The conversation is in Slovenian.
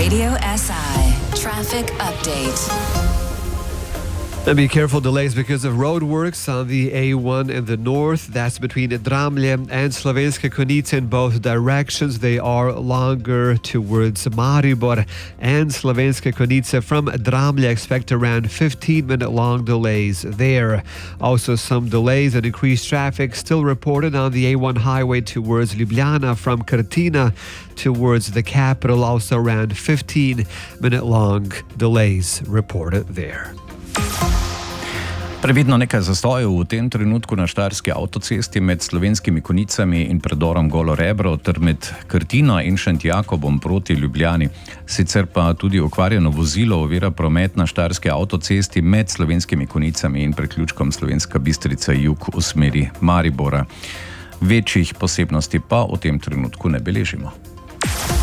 Radio SI Traffic Update. And be careful, delays because of roadworks on the A1 in the north. That's between Dramlje and Slovenske Konjice in both directions. They are longer towards Maribor and Slovenske Konjice. From Dramlje, expect around 15-minute long delays there. Also some delays and increased traffic still reported on the A1 highway towards Ljubljana from Krtina towards the capital. Also around 15-minute long delays reported there. Previdno nekaj zastojev v tem trenutku na štajerski avtocesti med Slovenskimi Konjicami in predorom Golo Rebro ter med Krtino in Šentjakobom proti Ljubljani. Sicer pa tudi okvarjeno vozilo ovira promet na štajerski avtocesti med Slovenskimi Konjicami in priključkom Slovenska Bistrica jug v smeri Maribora. Večjih posebnosti pa v tem trenutku ne beležimo.